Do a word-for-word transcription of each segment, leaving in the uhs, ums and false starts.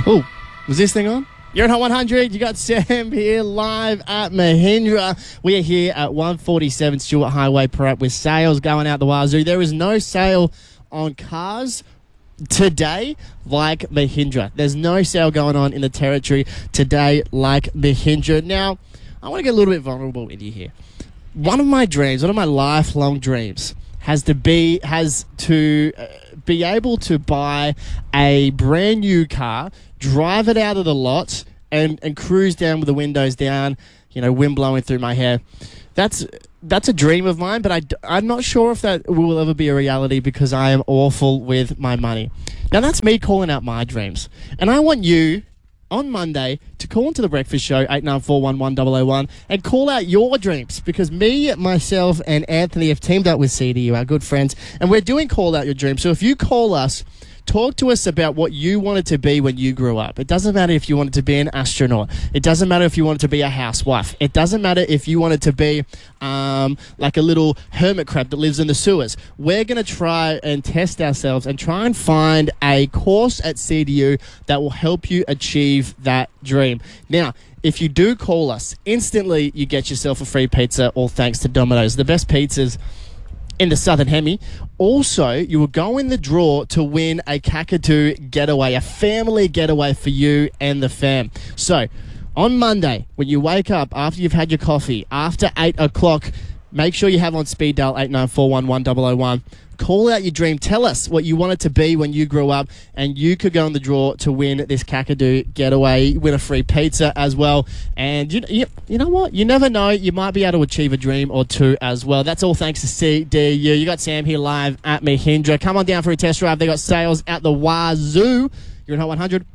Oh, was this thing on? You're at Hot one hundred. You got Sam here live at Mahindra. We are here at one forty-seven Stewart Highway Parade with sales going out the wazoo. There is no sale on cars today like Mahindra. There's no sale going on in the territory today like Mahindra. Now, I want to get a little bit vulnerable with you here. One of my dreams, one of my lifelong dreams, has to be has to uh, be able to buy a brand new car, drive it out of the lot, and, and cruise down with the windows down, you know, wind blowing through my hair. That's that's a dream of mine, but I, I'm not sure if that will ever be a reality because I am awful with my money. Now, that's me calling out my dreams. And I want you on Monday to call into the breakfast show, eight nine four one one zero zero one, and call out your dreams, because me, myself, and Anthony have teamed up with C D U, our good friends, and we're doing Call Out Your Dreams. So if you call us, talk to us about what you wanted to be when you grew up. It doesn't matter if you wanted to be an astronaut. It doesn't matter if you wanted to be a housewife. It doesn't matter if you wanted to be um, like a little hermit crab that lives in the sewers. We're going to try and test ourselves and try and find a course at C D U that will help you achieve that dream. Now, if you do call us, instantly you get yourself a free pizza, all thanks to Domino's. The best pizzas in the Southern Hemi. Also, you will go in the draw to win a Kakadu getaway, a family getaway for you and the fam. So, on Monday, when you wake up after you've had your coffee, after eight o'clock, make sure you have on speed dial eight nine four one one zero zero one. Call out your dream. Tell us what you wanted to be when you grew up, and you could go in the draw to win this Kakadu getaway, win a free pizza as well. And you, you, you know what? You never know. You might be able to achieve a dream or two as well. That's all thanks to C D U. You got Sam here live at Mahindra. Come on down for a test drive. They got sales at the wazoo. You're at Hot one hundred.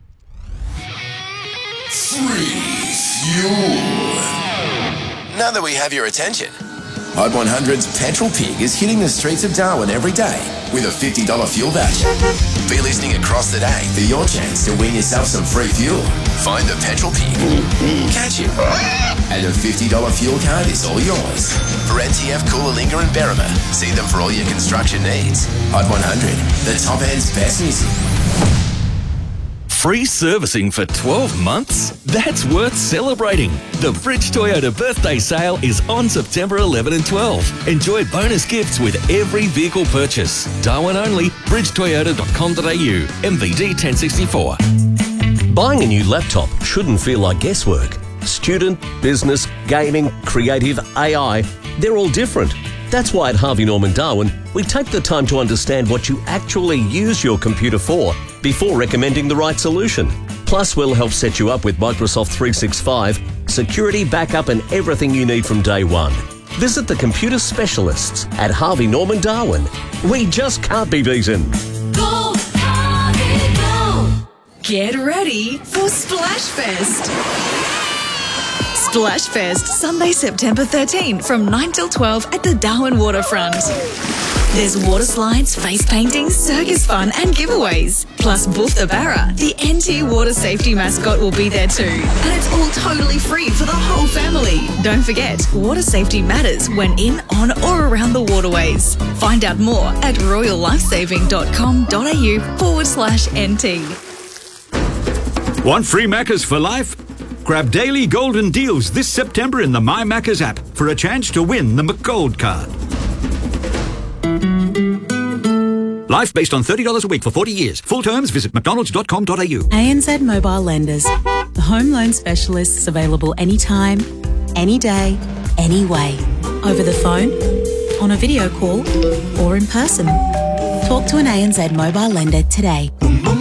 Free fuel. Now that we have your attention, Hot one hundred's Petrol Pig is hitting the streets of Darwin every day with a fifty dollars fuel voucher. Be listening across the day for your chance to win yourself some free fuel. Find the Petrol Pig, catch him, and a fifty dollars fuel card is all yours. For N T F, Coolalingga and Berrima, see them for all your construction needs. Hot one hundred, the top end's best music. Free servicing for twelve months? That's worth celebrating. The Bridge Toyota birthday sale is on September eleventh and twelfth. Enjoy bonus gifts with every vehicle purchase. Darwin only, bridge toyota dot com dot a u, M V D ten sixty-four. Buying a new laptop shouldn't feel like guesswork. Student, business, gaming, creative, A I, they're all different. That's why at Harvey Norman Darwin, we take the time to understand what you actually use your computer for before recommending the right solution. Plus, we'll help set you up with Microsoft three sixty-five, security, backup, and everything you need from day one. Visit the computer specialists at Harvey Norman Darwin. We just can't be beaten. Go, Harvey, go! Get ready for Splash Fest. Splash Fest, Sunday, September thirteenth from nine till twelve at the Darwin Waterfront. There's water slides, face painting, circus fun and giveaways. Plus Boof the Barra, the N T Water Safety mascot, will be there too. And it's all totally free for the whole family. Don't forget, water safety matters when in, on or around the waterways. Find out more at royal lifesaving dot com dot a u forward slash N T. Want free Maccas for life? Grab daily golden deals this September in the My Maccas app for a chance to win the McGold card. Life based on thirty dollars a week for forty years. Full terms, visit mcdonalds dot com dot a u. A N Z Mobile Lenders. The home loan specialists available anytime, any day, any way. Over the phone, on a video call, or in person. Talk to an A N Z Mobile Lender today.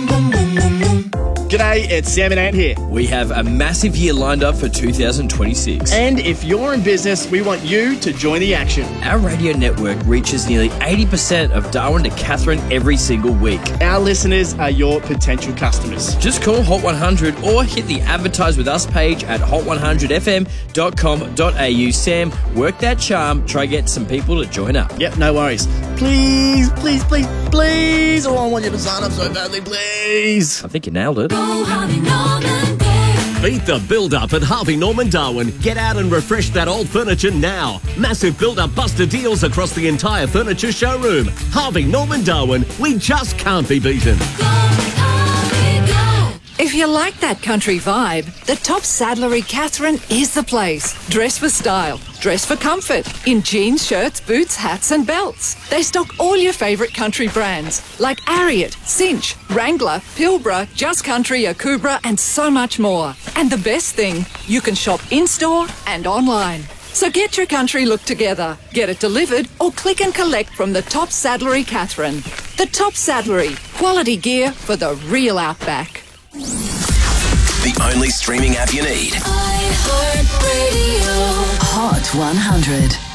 G'day, it's Sam and Ant here. We have a massive year lined up for two thousand twenty-six. And if you're in business, we want you to join the action. Our radio network reaches nearly eighty percent of Darwin to Katherine every single week. Our listeners are your potential customers. Just call Hot one hundred or hit the Advertise With Us page at hot one hundred f m dot com dot a u. Sam, work that charm. Try get some people to join up. Yep, no worries. Please, please, please, please. Oh, I want you to sign up so badly, please. I think you nailed it. Go, Harvey Norman, go! Beat the build-up at Harvey Norman Darwin. Get out and refresh that old furniture now. Massive build-up buster deals across the entire furniture showroom. Harvey Norman Darwin, we just can't be beaten. Go, Harvey, go! If you like that country vibe, the Top Saddlery Catherine is the place. Dress for style, dress for comfort, in jeans, shirts, boots, hats and belts. They stock all your favourite country brands like Ariat, Cinch, Wrangler, Pilbara, Just Country, Akubra and so much more. And the best thing, you can shop in-store and online. So get your country look together, get it delivered or click and collect from the Top Saddlery Catherine. The Top Saddlery, quality gear for the real outback. The only streaming app you need. iHeartRadio. Hot one hundred.